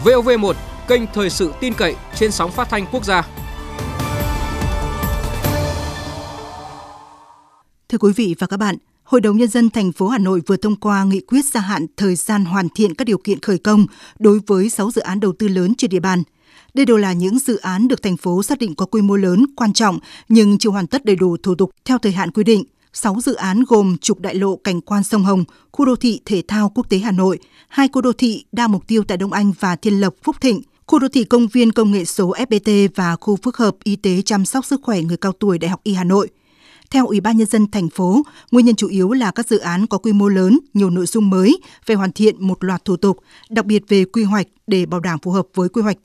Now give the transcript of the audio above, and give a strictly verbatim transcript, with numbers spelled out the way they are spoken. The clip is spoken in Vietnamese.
vê o vê một, kênh thời sự tin cậy trên sóng phát thanh quốc gia. Thưa quý vị và các bạn, Hội đồng Nhân dân thành phố Hà Nội vừa thông qua nghị quyết gia hạn thời gian hoàn thiện các điều kiện khởi công đối với sáu dự án đầu tư lớn trên địa bàn. Đây đều là những dự án được thành phố xác định có quy mô lớn, quan trọng nhưng chưa hoàn tất đầy đủ thủ tục theo thời hạn quy định. sáu dự án gồm trục đại lộ cảnh quan sông Hồng, khu đô thị thể thao quốc tế Hà Nội, hai khu đô thị đa mục tiêu tại Đông Anh và Thiên Lộc, Phúc Thịnh, khu đô thị công viên công nghệ số ép pê tê và khu phức hợp y tế chăm sóc sức khỏe người cao tuổi Đại học Y Hà Nội. Theo Ủy ban Nhân dân thành phố, nguyên nhân chủ yếu là các dự án có quy mô lớn, nhiều nội dung mới, phải hoàn thiện một loạt thủ tục, đặc biệt về quy hoạch để bảo đảm phù hợp với quy hoạch